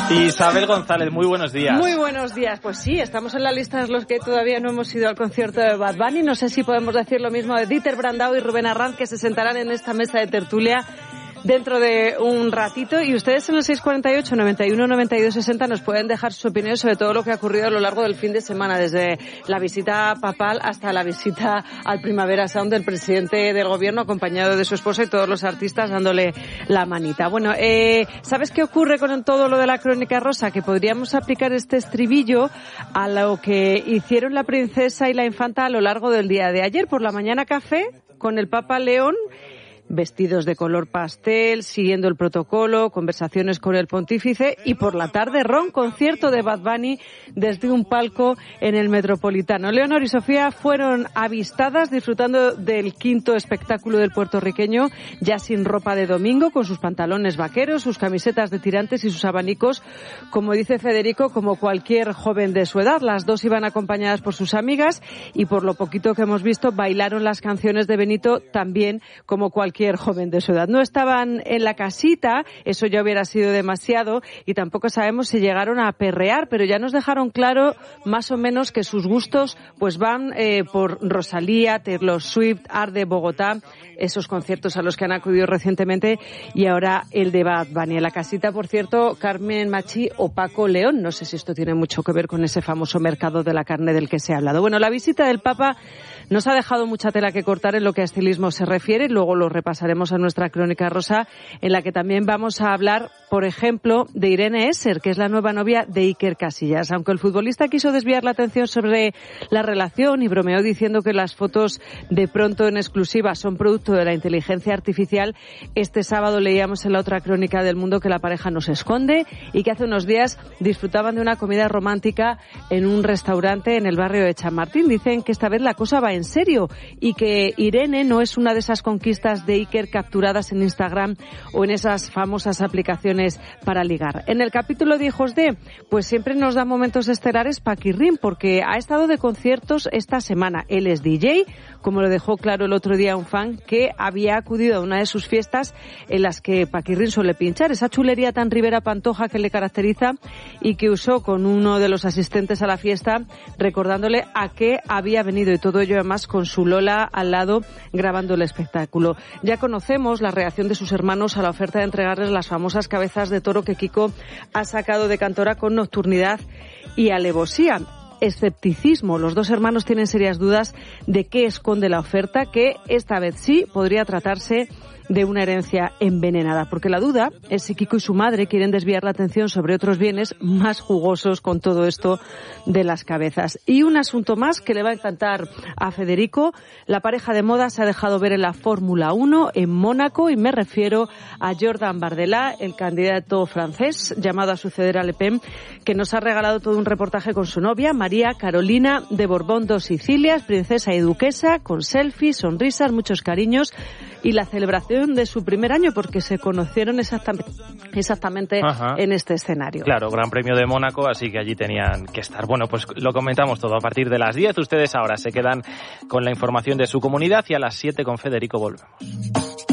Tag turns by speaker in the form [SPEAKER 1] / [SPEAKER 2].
[SPEAKER 1] Isabel González, muy buenos días.
[SPEAKER 2] Muy buenos días. Pues sí, estamos en la lista de los que todavía no hemos ido al concierto de Bad Bunny. No sé si podemos decir lo mismo de Dieter Brandao y Rubén Arranz, que se sentarán en esta mesa de tertulia dentro de un ratito. Y ustedes en el 648 91 92 60 nos pueden dejar sus opiniones sobre todo lo que ha ocurrido a lo largo del fin de semana, desde la visita papal hasta la visita al Primavera Sound del presidente del gobierno, acompañado de su esposa y todos los artistas dándole la manita. Bueno, ¿sabes qué ocurre con todo lo de la Crónica Rosa? Que podríamos aplicar este estribillo a lo que hicieron la princesa y la infanta a lo largo del día de ayer. Por la mañana café con el Papa León, vestidos de color pastel, siguiendo el protocolo, conversaciones con el pontífice, y por la tarde ron, concierto de Bad Bunny desde un palco en el Metropolitano. Leonor y Sofía fueron avistadas disfrutando del quinto espectáculo del puertorriqueño, ya sin ropa de domingo, con sus pantalones vaqueros, sus camisetas de tirantes y sus abanicos, como dice Federico, como cualquier joven de su edad. Las dos iban acompañadas por sus amigas y, por lo poquito que hemos visto, bailaron las canciones de Benito también como cualquier joven de su edad. No estaban en la casita, eso ya hubiera sido demasiado, y tampoco sabemos si llegaron a perrear, pero ya nos dejaron claro más o menos que sus gustos pues van por Rosalía, Taylor Swift, Art de Bogotá, esos conciertos a los que han acudido recientemente, y ahora el de Bad Bunny. En la casita, por cierto, Carmen Machi o Paco León. No sé si esto tiene mucho que ver con ese famoso mercado de la carne del que se ha hablado. Bueno, la visita del Papa nos ha dejado mucha tela que cortar en lo que a estilismo se refiere. Luego lo repasaremos en nuestra Crónica Rosa, en la que también vamos a hablar, por ejemplo, de Irene Esser, que es la nueva novia de Iker Casillas. Aunque el futbolista quiso desviar la atención sobre la relación y bromeó diciendo que las fotos de pronto en exclusiva son producto de la inteligencia artificial, este sábado leíamos en la otra Crónica del Mundo que la pareja no se esconde y que hace unos días disfrutaban de una comida romántica en un restaurante en el barrio de Chamartín. Dicen que esta vez la cosa va en serio y que Irene no es una de esas conquistas de Iker capturadas en Instagram o en esas famosas aplicaciones para ligar. En el capítulo de Hijos de, pues siempre nos da momentos estelares Paquirrín, porque ha estado de conciertos esta semana. Él es DJ, como lo dejó claro el otro día un fan que había acudido a una de sus fiestas en las que Paquirrín suele pinchar, esa chulería tan Rivera Pantoja que le caracteriza, y que usó con uno de los asistentes a la fiesta, recordándole a qué había venido, y todo ello además con su Lola al lado grabando el espectáculo. Ya conocemos la reacción de sus hermanos a la oferta de entregarles las famosas cabezas de toro que Kiko ha sacado de Cantora con nocturnidad y alevosía. Escepticismo. Los dos hermanos tienen serias dudas de qué esconde la oferta, que esta vez sí podría tratarse de una herencia envenenada, porque la duda es si Kiko y su madre quieren desviar la atención sobre otros bienes más jugosos con todo esto de las cabezas. Y un asunto más que le va a encantar a Federico: la pareja de moda se ha dejado ver en la Fórmula 1 en Mónaco, y me refiero a Jordan Bardella, el candidato francés llamado a suceder a Le Pen, que nos ha regalado todo un reportaje con su novia, María Carolina de Borbón dos Sicilias, princesa y duquesa, con selfies, sonrisas, muchos cariños y la celebración de su primer año, porque se conocieron exactamente en este escenario.
[SPEAKER 1] Claro, Gran Premio de Mónaco, así que allí tenían que estar. Bueno, pues lo comentamos todo a partir de las 10. Ustedes ahora se quedan con la información de su comunidad y a las 7 con Federico volvemos.